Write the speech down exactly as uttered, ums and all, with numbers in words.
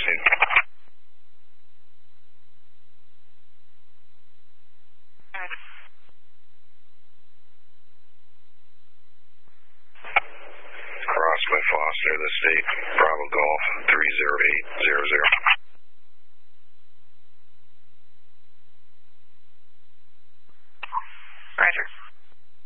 sixteen. Crossway Foster, the state, Bravo Golf, three zero eight zero zero. Roger.